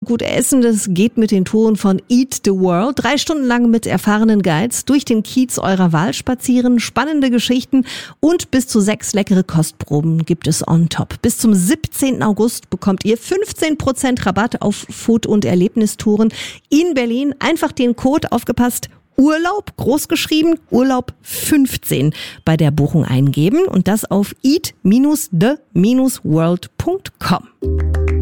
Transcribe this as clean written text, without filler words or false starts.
gut essen, das geht mit den Touren von Eat the World. 3 Stunden lang mit erfahrenen Guides durch den Kiez eurer Wahl spazieren, spannende Geschichten und bis zu 6 leckere Kostproben gibt es on top. Bis zum 17. August bekommt ihr 15% Rabatt auf Food- und Erlebnistouren in Berlin. Einfach den Code, aufgepasst, Urlaub, großgeschrieben, Urlaub 15 bei der Buchung eingeben und das auf eat-the-world.com.